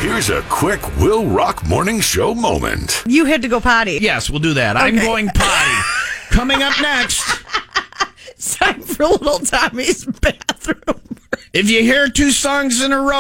Here's a quick Will Rock Morning Show moment. You had to go potty. Yes, we'll do that. I'm going potty. Coming up next. It's time for Little Tommy's bathroom. If you hear 2 songs in a row,